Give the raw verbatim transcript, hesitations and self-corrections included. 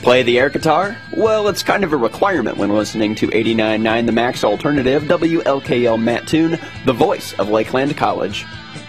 Play the air guitar? Well, it's kind of a requirement when listening to eighty-nine point nine The Max Alternative, W L K L Mattoon, the voice of Lakeland College.